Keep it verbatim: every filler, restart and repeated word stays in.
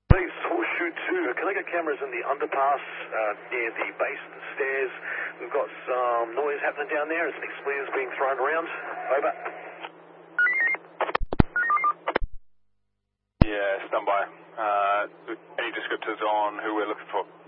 Police, Horseshoe two. Can I get cameras in the underpass uh, near the base of the stairs? We've got some noise happening down there. Some explosives being thrown around. Over. Yeah, stand by. Uh, any descriptors on who we're looking for?